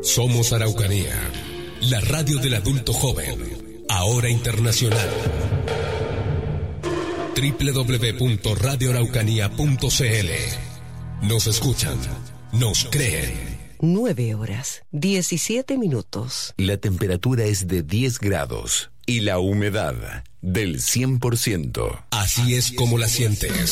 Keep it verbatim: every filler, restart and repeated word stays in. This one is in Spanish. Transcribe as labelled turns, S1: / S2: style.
S1: Somos Araucanía, la radio del adulto joven, ahora internacional. doble u doble u doble u punto radio araucanía punto c l. Nos escuchan, nos creen.
S2: nueve horas, diecisiete minutos.
S3: La temperatura es de diez grados y la humedad del cien por ciento.
S1: Así es como la sientes.